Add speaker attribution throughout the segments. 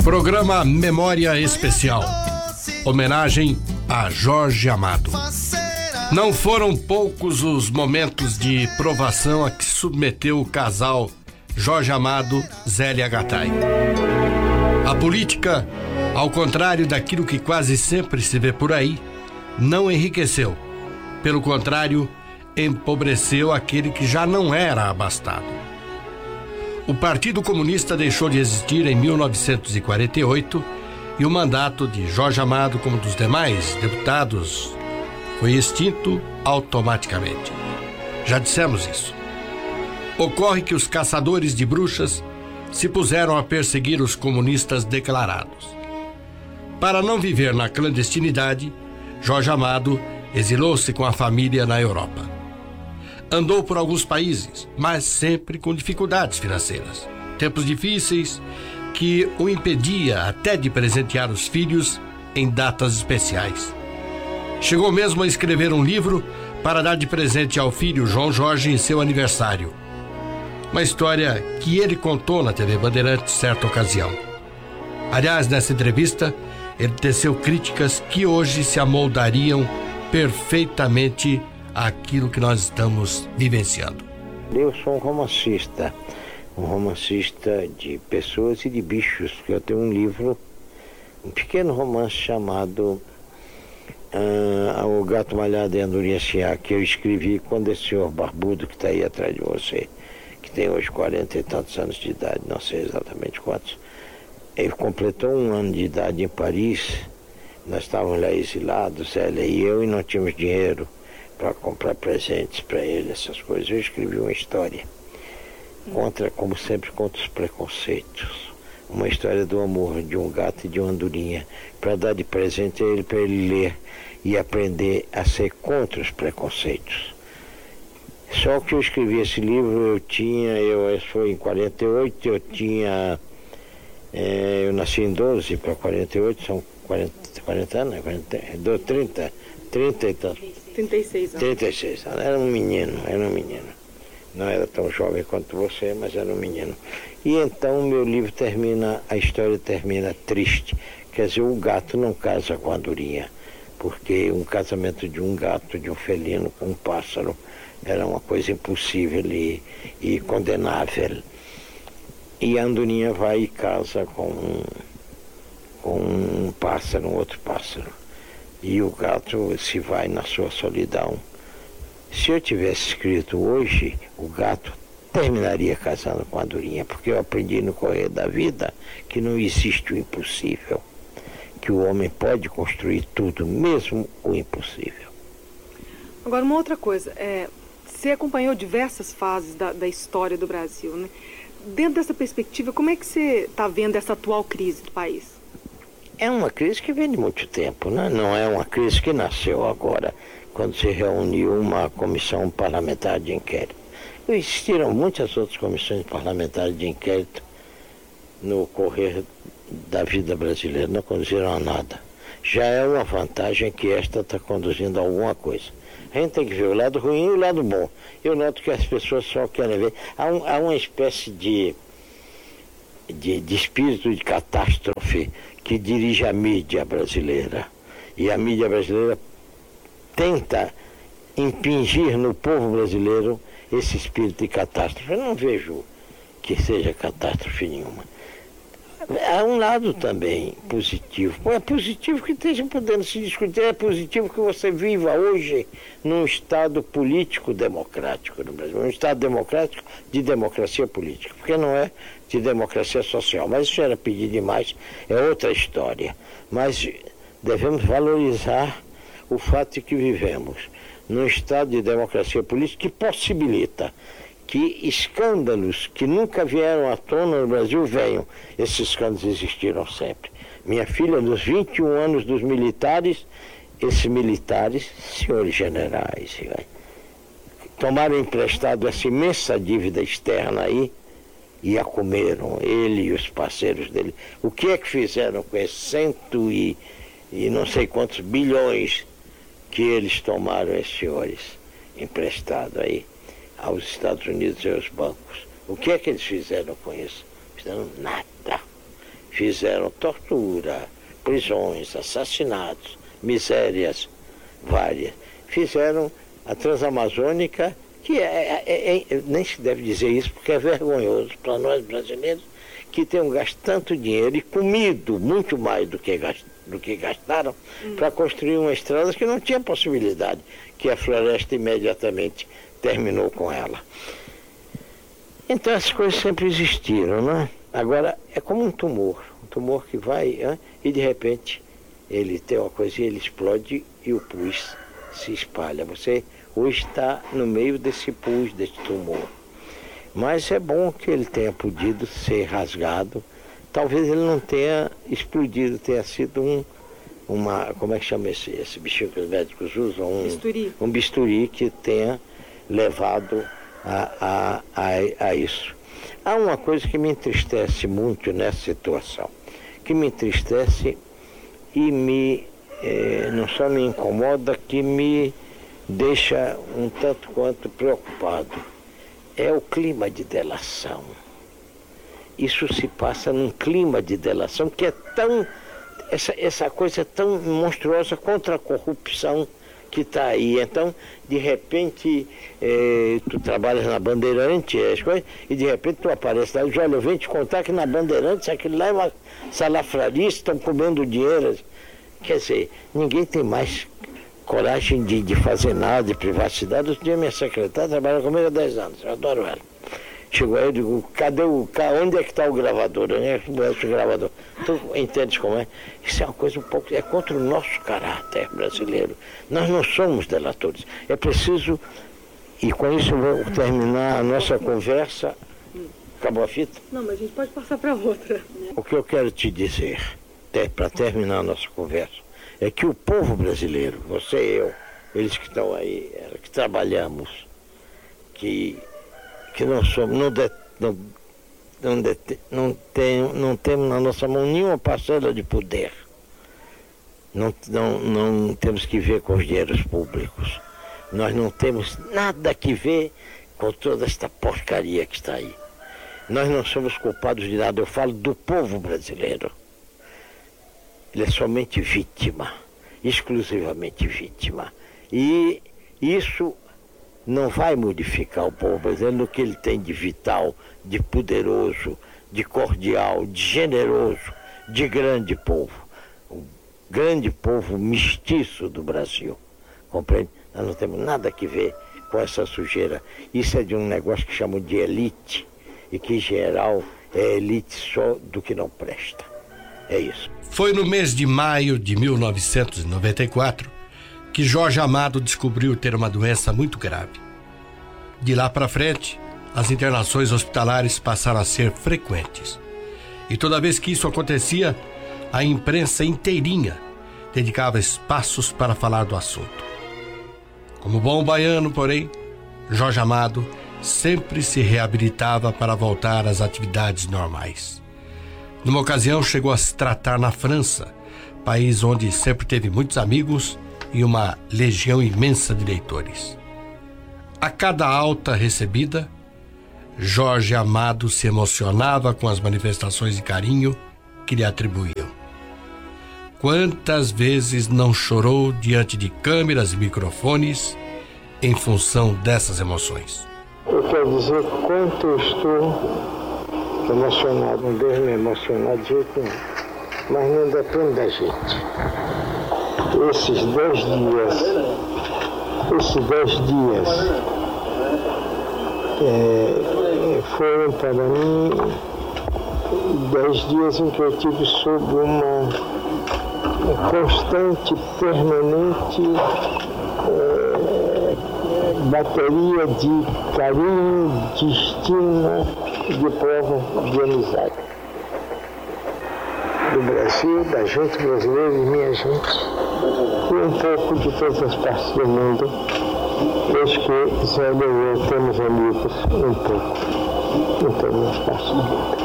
Speaker 1: Programa Memória Especial. Homenagem a Jorge Amado. Não foram poucos os momentos de provação a que submeteu o casal Jorge Amado, Zélia Gattai. A política, ao contrário daquilo que quase sempre se vê por aí, não enriqueceu. Pelo contrário, empobreceu aquele que já não era abastado. O Partido Comunista deixou de existir em 1948 e o mandato de Jorge Amado, como dos demais deputados, foi extinto automaticamente. Já dissemos isso. Ocorre que os caçadores de bruxas se puseram a perseguir os comunistas declarados. Para não viver na clandestinidade, Jorge Amado exilou-se com a família na Europa. Andou por alguns países, mas sempre com dificuldades financeiras. Tempos difíceis que o impedia até de presentear os filhos em datas especiais. Chegou mesmo a escrever um livro para dar de presente ao filho João Jorge em seu aniversário. Uma história que ele contou na TV Bandeirantes certa ocasião. Aliás, nessa entrevista, ele teceu críticas que hoje se amoldariam perfeitamente àquilo que nós estamos vivenciando.
Speaker 2: Eu sou um romancista de pessoas e de bichos, porque eu tenho um livro, um pequeno romance chamado O Gato Malhado e a Andorinha Chiá, que eu escrevi quando esse senhor barbudo que está aí atrás de você, que tem hoje 40 e tantos anos de idade, não sei exatamente quantos, ele completou 1 ano de idade em Paris. Nós estávamos lá exilados, ela e eu, e não tínhamos dinheiro para comprar presentes para ele, essas coisas. Eu escrevi uma história como sempre, contra os preconceitos. Uma história do amor de um gato e de uma andorinha, para dar de presente a ele, para ele ler e aprender a ser contra os preconceitos. Só que eu escrevi esse livro, foi em 48, eu nasci em 12 para 48, são 40 anos, 30 e tanto. 36 anos. 36 anos, era um menino. Não era tão jovem quanto você, mas era um menino. E então meu livro a história termina triste. Quer dizer, o gato não casa com a andorinha, porque um casamento de um gato, de um felino com um pássaro, era uma coisa impossível e condenável. E a andorinha vai e casa com um pássaro, um outro pássaro. E o gato se vai na sua solidão. Se eu tivesse escrito hoje, o gato terminaria casando com a andorinha, porque eu aprendi no correr da vida que não existe o impossível, que o homem pode construir tudo, mesmo o impossível.
Speaker 3: Agora, uma outra coisa, você acompanhou diversas fases da história do Brasil, né? Dentro dessa perspectiva, como é que você está vendo essa atual crise do país?
Speaker 2: É uma crise que vem de muito tempo, né? Não é uma crise que nasceu agora, quando se reuniu uma comissão parlamentar de inquérito. Existiram muitas outras comissões parlamentares de inquérito no correr da vida brasileira, não conduziram a nada. Já é uma vantagem que esta está conduzindo a alguma coisa. A gente tem que ver o lado ruim e o lado bom. Eu noto que as pessoas só querem ver. Há uma espécie de espírito de catástrofe que dirige a mídia brasileira. E a mídia brasileira tenta impingir no povo brasileiro esse espírito de catástrofe. Eu não vejo que seja catástrofe nenhuma. Há um lado também positivo. É positivo que esteja podendo se discutir, é positivo que você viva hoje num Estado político democrático no Brasil, um Estado democrático de democracia política, porque não é de democracia social. Mas isso era pedir demais, é outra história. Mas devemos valorizar o fato de que vivemos num Estado de democracia política que possibilita que escândalos que nunca vieram à tona no Brasil venham. Esses escândalos existiram sempre. Minha filha, nos 21 anos dos militares, esses militares, senhores generais, tomaram emprestado essa imensa dívida externa aí e a comeram, ele e os parceiros dele. O que é que fizeram com esses e não sei quantos bilhões que eles tomaram, esses senhores, emprestado aí aos Estados Unidos e aos bancos? O que é que eles fizeram com isso? Fizeram nada. fizeram tortura, prisões, assassinatos, misérias várias. Fizeram a Transamazônica, que nem se deve dizer isso porque é vergonhoso para nós brasileiros, que tenham gasto tanto dinheiro e comido muito mais do que gastaram para construir uma estrada que não tinha possibilidade, que a floresta imediatamente terminou com ela. Então essas coisas sempre existiram, né? Agora é como um tumor que vai e de repente ele tem uma coisinha, ele explode e o pus se espalha. Você hoje está no meio desse pus, desse tumor. Mas é bom que ele tenha podido ser rasgado. Talvez ele não tenha explodido, tenha sido como é que chama esse bichinho que os médicos usam?
Speaker 3: Bisturi.
Speaker 2: Um bisturi que tenha levado a isso. Há uma coisa que me entristece muito nessa situação, que me entristece e não só me incomoda, que me deixa um tanto quanto preocupado. É o clima de delação. Isso se passa num clima de delação que é tão... Essa coisa tão monstruosa contra a corrupção que está aí. Então, de repente, tu trabalhas na Bandeirantes, e de repente tu aparece lá e diz, olha, eu venho te contar que na Bandeirantes aquilo lá é uma salafraria, estão comendo dinheiro. Quer dizer, ninguém tem mais coragem de fazer nada, de privacidade. Outro dia minha secretária trabalha comigo há 10 anos, eu adoro ela. Chegou aí, eu digo, onde é que está o gravador? Onde é que está o gravador? Tu entendes como é? Isso é uma coisa um pouco, é contra o nosso caráter brasileiro. Nós não somos delatores. É preciso, e com isso eu vou terminar a nossa conversa. Acabou a fita?
Speaker 3: Não, mas a gente pode passar para outra.
Speaker 2: O que eu quero te dizer, para terminar a nossa conversa, é que o povo brasileiro, você e eu, eles que estão aí, que trabalhamos, que não somos, não temos na nossa mão nenhuma parcela de poder. Não temos que ver com os dinheiros públicos. Nós não temos nada que ver com toda esta porcaria que está aí. Nós não somos culpados de nada. Eu falo do povo brasileiro. Ele é somente vítima, exclusivamente vítima. E isso não vai modificar o povo brasileiro no que ele tem de vital, de poderoso, de cordial, de generoso, de grande povo. O grande povo mestiço do Brasil. Compreende? Nós não temos nada que ver com essa sujeira. Isso é de um negócio que chamam de elite, e que em geral é elite só do que não presta. É isso.
Speaker 1: Foi no mês de maio de 1994 que Jorge Amado descobriu ter uma doença muito grave. De lá para frente, as internações hospitalares passaram a ser frequentes. E toda vez que isso acontecia, a imprensa inteirinha dedicava espaços para falar do assunto. Como bom baiano, porém, Jorge Amado sempre se reabilitava para voltar às atividades normais. Numa ocasião, chegou a se tratar na França, país onde sempre teve muitos amigos e uma legião imensa de leitores. A cada alta recebida, Jorge Amado se emocionava com as manifestações de carinho que lhe atribuíam. Quantas vezes não chorou diante de câmeras e microfones em função dessas emoções?
Speaker 2: Eu quero dizer quanto eu estou emocionado, não devo me emocionar de jeito nenhum, mas não depende da gente. Esses 10 dias foram para mim 10 dias em que eu tive sob uma constante, permanente bateria de carinho, de estima, de prova de amizade. Do Brasil, da gente brasileira e minha gente, e um pouco de todas as partes do mundo. Eis que Zé e eu temos amigos um pouco em todas as partes do mundo.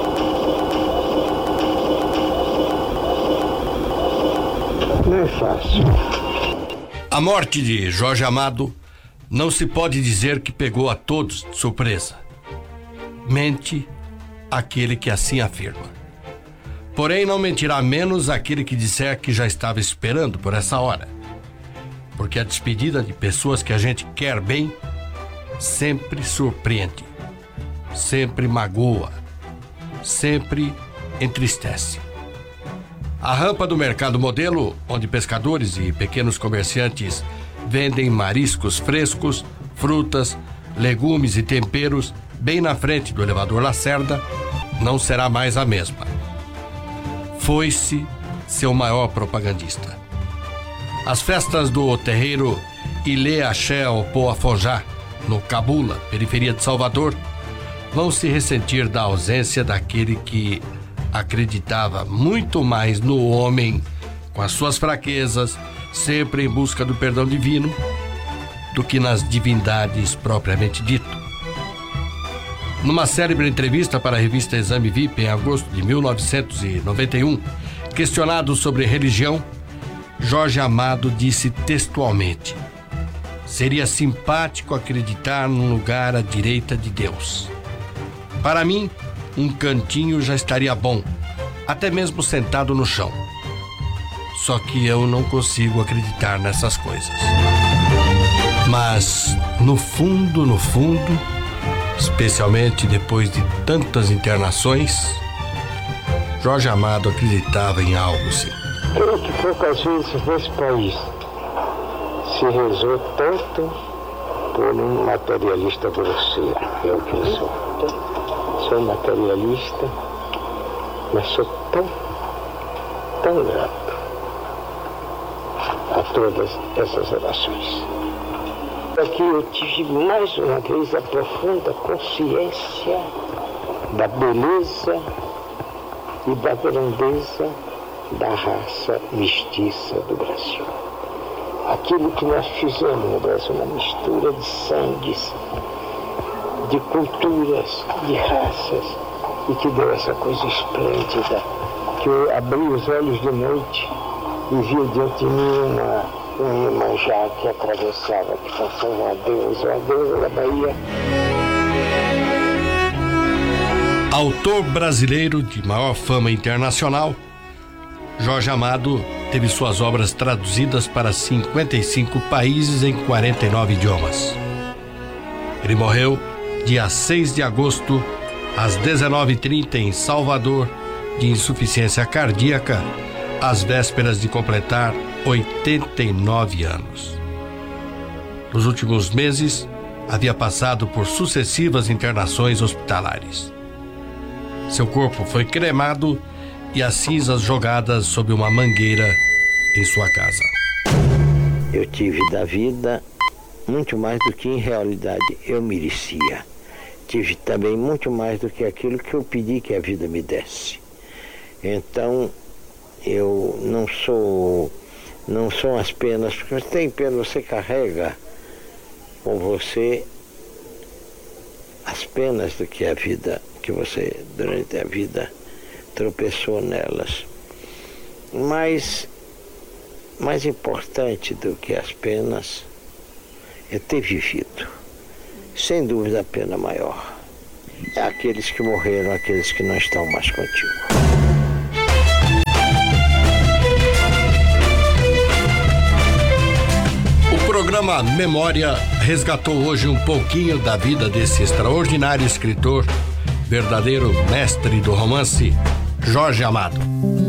Speaker 2: Não é fácil.
Speaker 1: A morte de Jorge Amado não se pode dizer que pegou a todos de surpresa. Mente aquele que assim afirma. Porém, não mentirá menos aquele que disser que já estava esperando por essa hora. Porque a despedida de pessoas que a gente quer bem sempre surpreende, sempre magoa, sempre entristece. A rampa do mercado modelo, onde pescadores e pequenos comerciantes vendem mariscos frescos, frutas, legumes e temperos, bem na frente do elevador Lacerda, não será mais a mesma. Foi-se seu maior propagandista. As festas do terreiro Ilê Axé Opô Afonjá, no Cabula, periferia de Salvador, vão se ressentir da ausência daquele que acreditava muito mais no homem, com as suas fraquezas, sempre em busca do perdão divino, do que nas divindades propriamente dito. Numa célebre entrevista para a revista Exame VIP em agosto de 1991, questionado sobre religião, Jorge Amado disse textualmente: seria simpático acreditar num lugar à direita de Deus. Para mim, um cantinho já estaria bom, até mesmo sentado no chão. Só que eu não consigo acreditar nessas coisas. Mas, no fundo, especialmente depois de tantas internações, Jorge Amado acreditava em algo, sim.
Speaker 2: Creio que poucas vezes nesse país se rezou tanto por um materialista grosseiro. Eu que sou. Sou materialista, mas sou tão grato a todas essas orações. Aqui eu tive mais uma vez a profunda consciência da beleza e da grandeza da raça mestiça do Brasil. Aquilo que nós fizemos no Brasil, uma mistura de sangues, de culturas, de raças, e que deu essa coisa esplêndida, que eu abri os olhos de noite e vi diante de mim um Iemanjá que atravessava, que passava uma deusa da Bahia.
Speaker 1: Autor brasileiro de maior fama internacional, Jorge Amado teve suas obras traduzidas para 55 países em 49 idiomas. Ele morreu dia 6 de agosto, às 19h30, em Salvador, de insuficiência cardíaca, às vésperas de completar 89 anos. Nos últimos meses, havia passado por sucessivas internações hospitalares. Seu corpo foi cremado e as cinzas jogadas sob uma mangueira em sua casa.
Speaker 2: Eu tive da vida muito mais do que em realidade eu merecia. Tive também muito mais do que aquilo que eu pedi que a vida me desse. Então, eu não sou as penas, porque você tem pena, você carrega com você as penas do que a vida, que você durante a vida tropeçou nelas. Mas mais importante do que as penas é ter vivido. Sem dúvida a pena maior é aqueles que morreram, aqueles que não estão mais contigo.
Speaker 1: O programa Memória resgatou hoje um pouquinho da vida desse extraordinário escritor, verdadeiro mestre do romance, Jorge Amado.